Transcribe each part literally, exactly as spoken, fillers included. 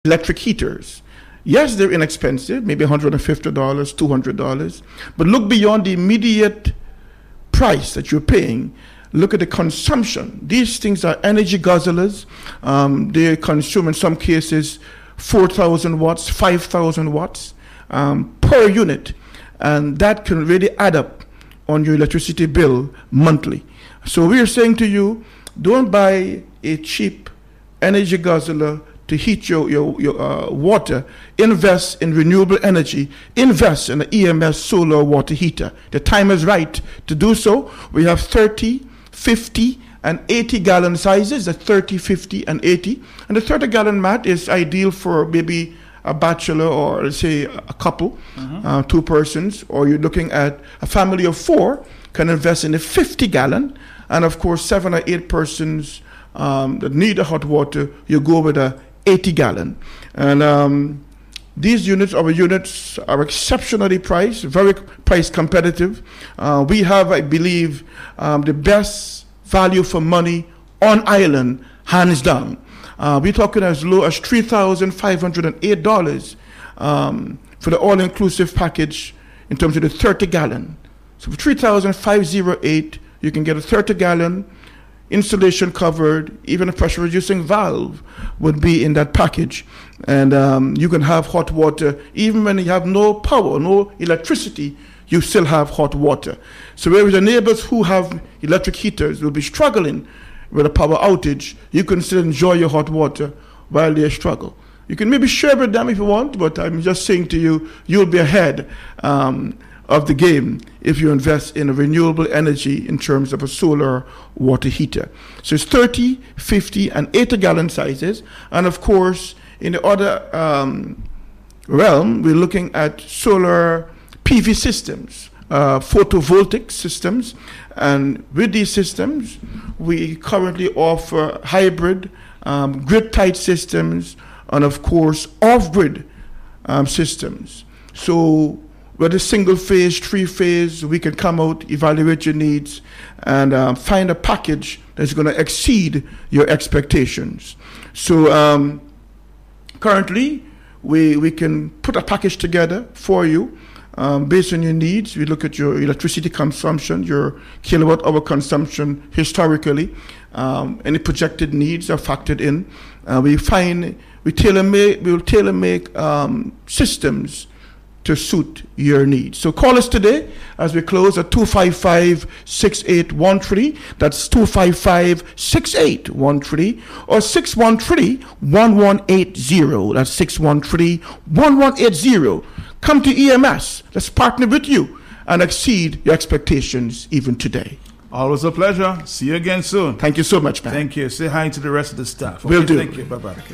electric heaters. Yes, they're inexpensive, maybe one hundred fifty dollars, two hundred dollars, but look beyond the immediate price that you're paying. Look at the consumption. These things are energy guzzlers. Um, they consume, in some cases, four thousand watts, five thousand watts um, per unit. And that can really add up on your electricity bill monthly. So we are saying to you, don't buy a cheap energy guzzler to heat your, your, your uh, water. Invest in renewable energy. Invest in an E M S solar water heater. The time is right to do so. We have thirty, fifty, and eighty gallon sizes, the thirty, fifty, and eighty. And the thirty gallon mat is ideal for maybe a bachelor or, let's say, a couple, mm-hmm. uh, two persons, or you're looking at a family of four can invest in a fifty gallon. And of course, seven or eight persons um, that need a hot water, you go with a eighty gallon. And um, these units, our units, are exceptionally priced, very price competitive. Uh, we have, I believe, um, the best value for money on island, hands down. Uh, we're talking as low as three thousand five hundred eight dollars um, for the all-inclusive package in terms of the thirty gallon. So for three thousand five hundred eight dollars, you can get a thirty gallon, installation covered, even a pressure reducing valve would be in that package. And um, you can have hot water, even when you have no power, no electricity, you still have hot water. So whereas the neighbors who have electric heaters will be struggling with a power outage, you can still enjoy your hot water while they struggle. You can maybe share with them if you want, but I'm just saying to you, you'll be ahead um, of the game if you invest in a renewable energy in terms of a solar water heater. So it's thirty, fifty, and eighty gallon sizes. And of course, in the other um, realm, we're looking at solar P V systems, uh, photovoltaic systems. And with these systems, we currently offer hybrid, um, grid-tied systems, and of course, off-grid um, systems. So whether single-phase, three-phase, we can come out, evaluate your needs, and um, find a package that's going to exceed your expectations. So um, currently, we, we can put a package together for you. Um, based on your needs, we look at your electricity consumption, your kilowatt hour consumption historically. Um, any projected needs are factored in. Uh, we find we tailor make we will tailor make um, systems to suit your needs. So call us today as we close at two five five, six eight one three. That's two five five, six eight one three or six one three, one one eight zero. That's six one three, one one eight zero. Come to E M S. Let's partner with you and exceed your expectations even today. Always a pleasure. See you again soon. Thank you so much, man. Thank you. Say hi to the rest of the staff. Okay, Will do. Thank you. Bye-bye. Okay.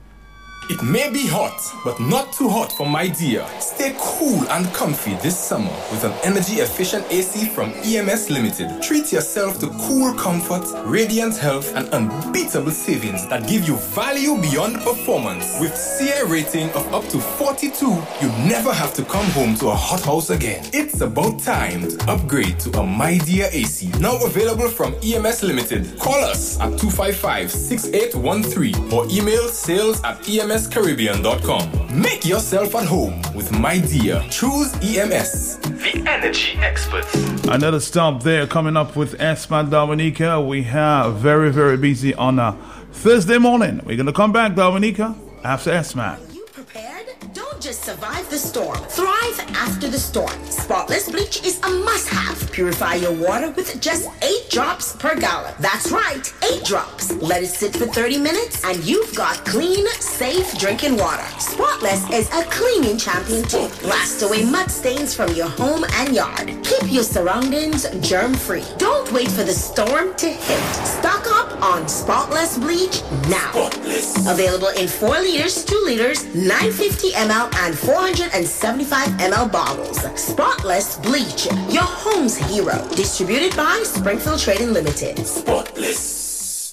It may be hot, but not too hot for my dear. Stay cool and comfy this summer with an energy-efficient A C from E M S Limited. Treat yourself to cool comfort, radiant health, and unbeatable savings that give you value beyond performance. With C A rating of up to forty-two, you never have to come home to a hot house again. It's about time to upgrade to a My Dear A C. Now available from E M S Limited. Call us at two five five, six eight one three or email sales at E M S Caribbean dot com. Make yourself at home with My Dear. Choose E M S, the energy experts. Another stop there coming up with Esma Dominica. We have very, very busy on a Thursday morning. We're going to come back, Dominica, after Esma. Are you prepared? Don't just survive the storm. Thrive after the storm. Spotless bleach is a must-have. Purify your water with just eight drops per gallon. That's right, eight drops. Let it sit for thirty minutes and you've got clean, safe drinking water. Spotless is a cleaning champion too. Blast away mud stains from your home and yard. Keep your surroundings germ-free. Don't wait for the storm to hit. Stock up on Spotless bleach now. Spotless. Available in four liters, two liters, nine hundred fifty milliliters, and four hundred seventy-five milliliter bottles. Spotless bleach, your home's hero. Distributed by Springfield Trading Limited. Spotless.